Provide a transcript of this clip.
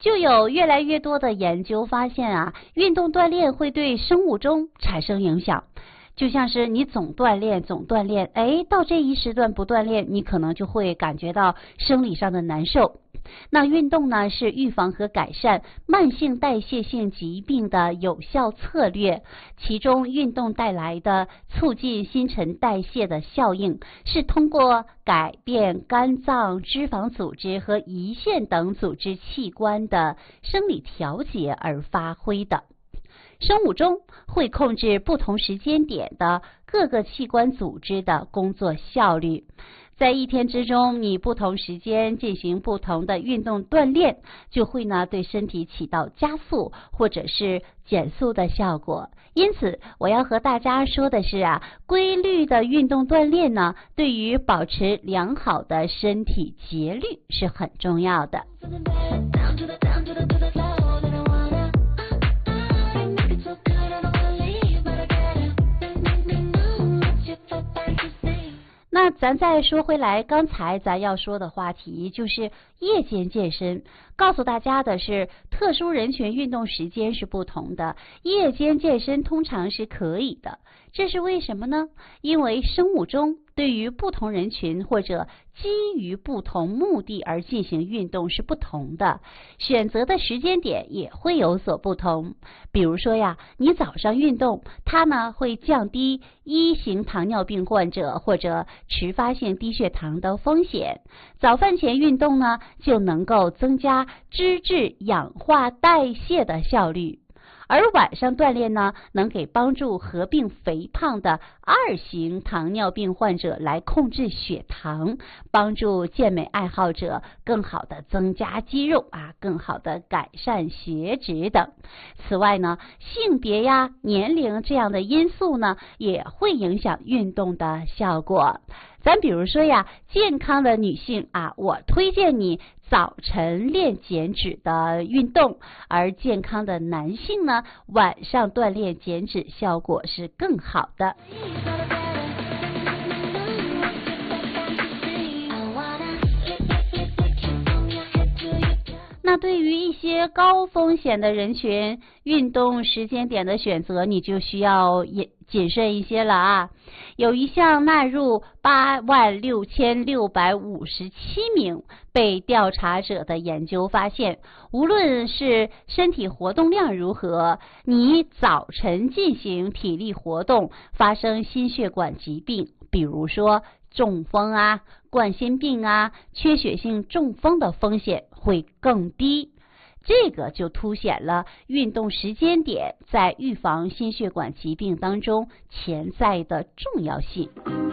就有越来越多的研究发现啊，运动锻炼会对生物钟产生影响。就像是你总锻炼，到这一时段不锻炼，你可能就会感觉到生理上的难受。那运动呢，是预防和改善慢性代谢性疾病的有效策略，其中运动带来的促进新陈代谢的效应，是通过改变肝脏、脂肪组织和胰腺等组织器官的生理调节而发挥的。生物钟会控制不同时间点的各个器官组织的工作效率。在一天之中，你不同时间进行不同的运动锻炼，就会对身体起到加速或者是减速的效果。因此，我要和大家说的是规律的运动锻炼呢，对于保持良好的身体节律是很重要的。那咱再说回来，刚才咱要说的话题就是夜间健身。告诉大家的是，特殊人群运动时间是不同的，夜间健身通常是可以的。这是为什么呢？因为生物钟对于不同人群或者基于不同目的而进行运动是不同的，选择的时间点也会有所不同。比如说你早上运动，它呢会降低1型糖尿病患者或者迟发性低血糖的风险。早饭前运动呢，就能够增加脂质氧化代谢的效率。而晚上锻炼呢，能给帮助合并肥胖的2型糖尿病患者来控制血糖，帮助健美爱好者更好的增加肌肉更好的改善血脂等。此外呢，性别年龄这样的因素呢，也会影响运动的效果。咱比如说健康的女性我推荐你早晨练减脂的运动，而健康的男性呢，晚上锻炼减脂效果是更好的。那对于一些高风险的人群，运动时间点的选择你就需要谨慎一些了有一项纳入86657名被调查者的研究发现，无论是身体活动量如何，你早晨进行体力活动，发生心血管疾病，比如说中风冠心病缺血性中风的风险会更低。这个就凸显了运动时间点在预防心血管疾病当中潜在的重要性。